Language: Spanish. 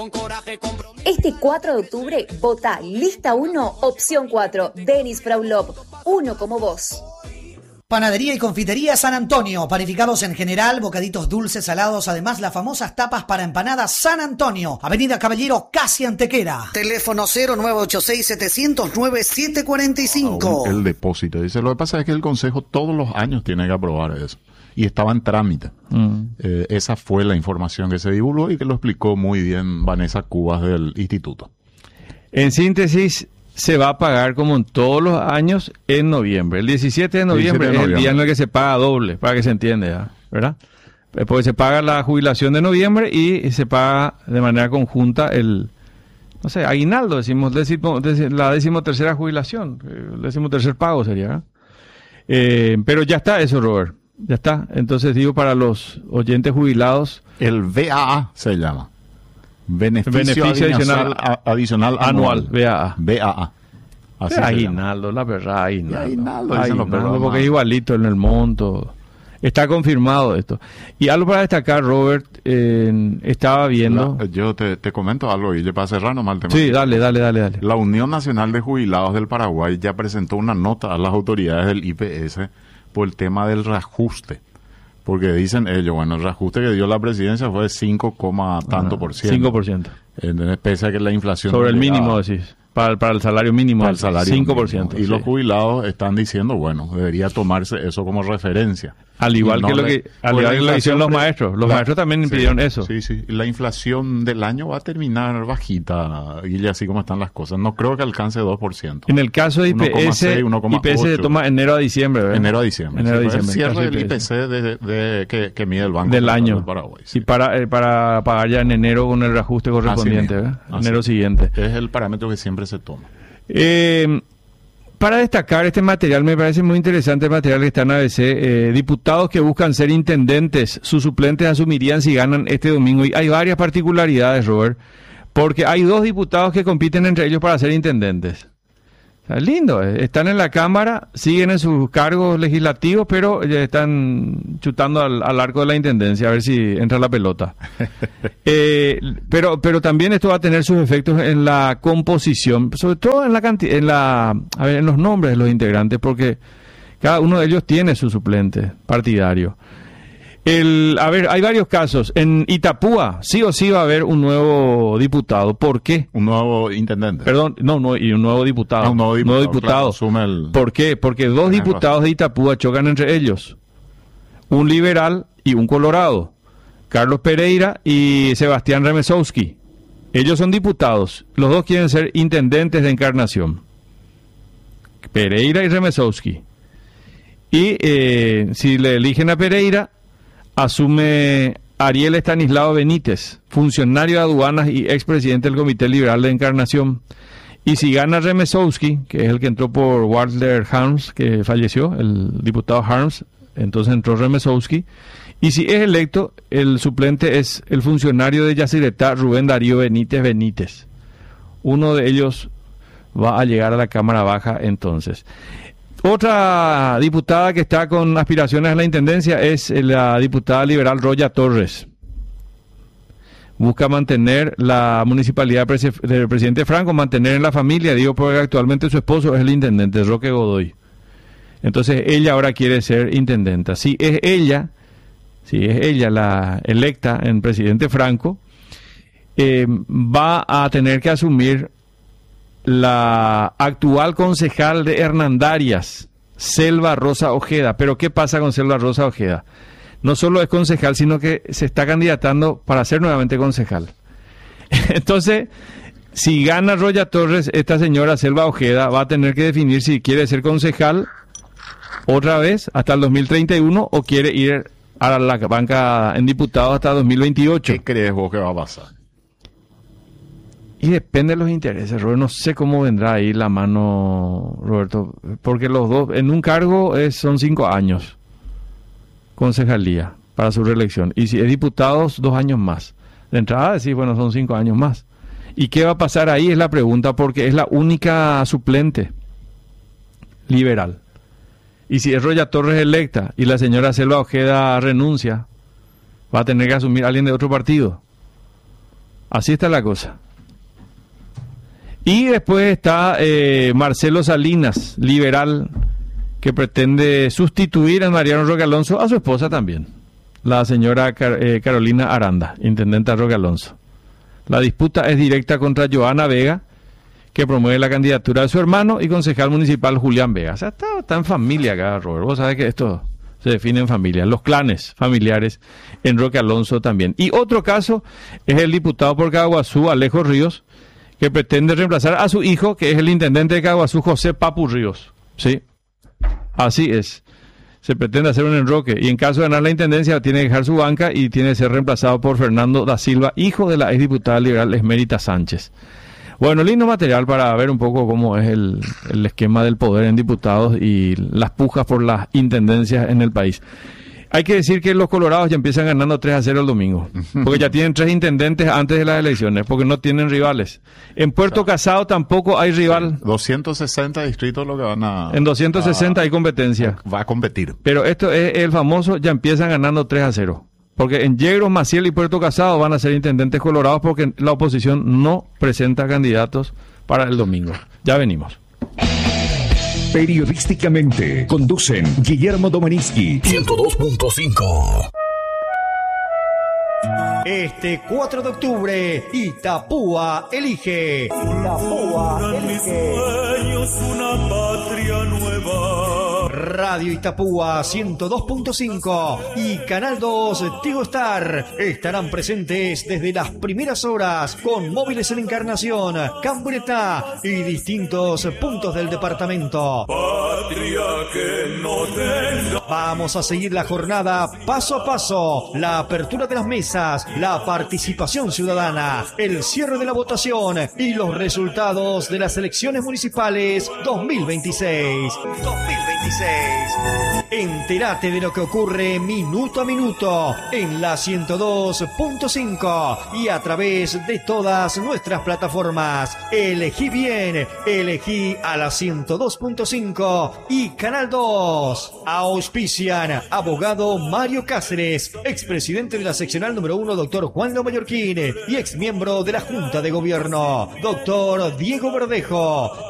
Este 4 de octubre, vota Lista 1, opción 4, Denis Braulov, uno como vos. Panadería y confitería San Antonio, panificados en general, bocaditos dulces, salados, además las famosas tapas para empanadas San Antonio, Avenida Caballero, casi Antequera. Teléfono 0986-709-745. El depósito, dice, lo que pasa es que el Consejo todos los años tiene que aprobar eso, y estaba en trámite. Esa fue la información que se divulgó y que lo explicó muy bien Vanessa Cubas del Instituto. En síntesis, se va a pagar como en todos los años en noviembre. El 17 de noviembre es el día en el que se paga doble, para que se entienda, ¿verdad? Porque se paga la jubilación de noviembre y se paga de manera conjunta el, aguinaldo, decimos, la 13ª jubilación, el 13º pago sería, pero ya está eso, Robert, ya está. Entonces digo, para los oyentes jubilados, el VAA se llama. Beneficio adicional anual. BAA. Aguinaldo, la verdad, aguinaldo, porque es igualito en el monto. Está confirmado esto. Y algo para destacar, Robert, estaba viendo... Yo te comento algo, y para cerrar nomás el tema. Sí, dale. La Unión Nacional de Jubilados del Paraguay ya presentó una nota a las autoridades del IPS por el tema del reajuste. Porque dicen ellos, el reajuste que dio la presidencia fue de 5, tanto por ciento. 5%. Pese a que la inflación... Sobre el mínimo, decís. Para el salario mínimo. Para el salario 5%. Mínimo. Y los jubilados están diciendo, debería tomarse eso como referencia. Al igual que lo que hicieron los maestros. Los maestros también pidieron eso. Sí. La inflación del año va a terminar bajita, y así como están las cosas. No creo que alcance 2%. En el caso de IPS, IPS se toma enero a diciembre, ¿verdad? Enero a diciembre. El cierre del IPC que mide el Banco del año del Paraguay. Sí. Y para pagar ya en enero con el reajuste correspondiente, ¿verdad? Enero siguiente. Es el parámetro que siempre se toma. Para destacar este material, me parece muy interesante el material que está en ABC. Diputados que buscan ser intendentes, sus suplentes asumirían si ganan este domingo. Y hay varias particularidades, Robert, porque hay 2 diputados que compiten entre ellos para ser intendentes. O sea, lindo, están en la Cámara, siguen en sus cargos legislativos, pero ya están chutando al arco de la intendencia a ver si entra la pelota. Pero también esto va a tener sus efectos en la composición, sobre todo en en los nombres de los integrantes, porque cada uno de ellos tiene su suplente partidario. Hay varios casos. En Itapúa, sí o sí va a haber un nuevo diputado. ¿Por qué? Un nuevo intendente. Perdón, y un nuevo diputado. Un nuevo diputado. Claro, ¿por qué? Porque 2 diputados de Itapúa chocan entre ellos. Un liberal y un colorado. Carlos Pereira y Sebastián Remesowski. Ellos son diputados. Los 2 quieren ser intendentes de Encarnación. Pereira y Remesowski. Y si le eligen a Pereira, asume Ariel Estanislao Benítez, funcionario de aduanas y expresidente del Comité Liberal de Encarnación. Y si gana Remesowski, que es el que entró por Walter Harms, que falleció, el diputado Harms, entonces entró Remesowski. Y si es electo, el suplente es el funcionario de Yacyretá, Rubén Darío Benítez. Uno de ellos va a llegar a la Cámara Baja entonces. Otra diputada que está con aspiraciones a la intendencia es la diputada liberal Roya Torres. Busca mantener la municipalidad del presidente Franco, mantener en la familia, digo porque actualmente su esposo es el intendente Roque Godoy. Entonces ella ahora quiere ser intendenta. Si es ella la electa en presidente Franco, va a tener que asumir la actual concejal de Hernandarias, Selva Rosa Ojeda. Pero ¿qué pasa con Selva Rosa Ojeda? No solo es concejal, sino que se está candidatando para ser nuevamente concejal. Entonces, si gana Roya Torres, esta señora Selva Ojeda va a tener que definir si quiere ser concejal otra vez hasta el 2031 o quiere ir a la banca en diputados hasta 2028. ¿Qué crees vos que va a pasar? Y depende de los intereses, Roberto. No sé cómo vendrá ahí la mano, Roberto, porque los 2, en un cargo son 5 años, concejalía, para su reelección. Y si es diputados, 2 años más. De entrada, decís, son 5 años más. ¿Y qué va a pasar ahí? Es la pregunta, porque es la única suplente liberal. Y si es Roya Torres electa y la señora Selva Ojeda renuncia, va a tener que asumir a alguien de otro partido. Así está la cosa. Y después está Marcelo Salinas, liberal, que pretende sustituir a Mariano Roque Alonso, a su esposa también, la señora Carolina Aranda, intendenta Roque Alonso. La disputa es directa contra Joana Vega, que promueve la candidatura de su hermano, y concejal municipal Julián Vega. O sea, está en familia acá, Robert. Vos sabés que esto se define en familia. Los clanes familiares en Roque Alonso también. Y otro caso es el diputado por Caguazú, Alejo Ríos, que pretende reemplazar a su hijo, que es el intendente de Caguazú, José Papu Ríos. ¿Sí? Así es. Se pretende hacer un enroque, y en caso de ganar la intendencia tiene que dejar su banca y tiene que ser reemplazado por Fernando da Silva, hijo de la exdiputada liberal Esmerita Sánchez. Bueno, lindo material para ver un poco cómo es el esquema del poder en diputados y las pujas por las intendencias en el país. Hay que decir que los colorados ya empiezan ganando 3-0 el domingo, porque ya tienen 3 intendentes antes de las elecciones, porque no tienen rivales. En Puerto Casado tampoco hay rival. 260 distritos lo que van a... En 260 hay competencia. Va a competir. Pero esto es el famoso, ya empiezan ganando 3-0. Porque en Yegros, Maciel y Puerto Casado van a ser intendentes colorados porque la oposición no presenta candidatos para el domingo. Ya venimos. Periodísticamente conducen Guillermo Domeninsky 102.5. Este 4 de octubre, Itapúa elige. Itapúa elige. Una patria nueva. Radio Itapúa 102.5 y Canal 2 Tigo Star estarán presentes desde las primeras horas con móviles en Encarnación, Cambreta y distintos puntos del departamento. Patria que no tenga. Vamos a seguir la jornada paso a paso, la apertura de las mesas, la participación ciudadana, el cierre de la votación y los resultados de las elecciones municipales 2026. Entérate de lo que ocurre minuto a minuto en la 102.5 y a través de todas nuestras plataformas. Elegí bien, elegí a la 102.5 y Canal 2. Auspician abogado Mario Cáceres, expresidente de la seccional número 1, doctor Juan Lo Mallorquín, y exmiembro de la Junta de Gobierno, doctor Diego Verdejo.